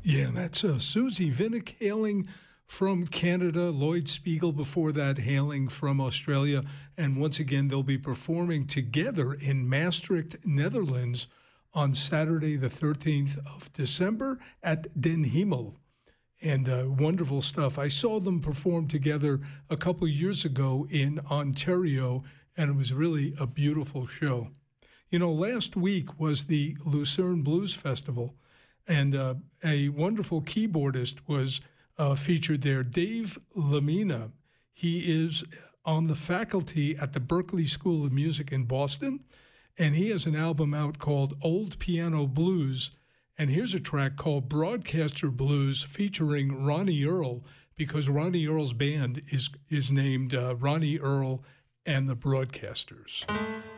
Yeah, that's Susie Vinnick hailing from Canada, Lloyd Spiegel before that hailing from Australia. And once again, they'll be performing together in Maastricht, Netherlands on Saturday, the 13th of December at Den Himmel. And wonderful stuff. I saw them perform together a couple years ago in Ontario, and it was really a beautiful show. You know, last week was the Lucerne Blues Festival, and a wonderful keyboardist was featured there, Dave Lamina. He is on the faculty at the Berklee School of Music in Boston, and he has an album out called Old Piano Blues. And here's a track called Broadcaster Blues featuring Ronnie Earl, because Ronnie Earl's band is named Ronnie Earl and the Broadcasters.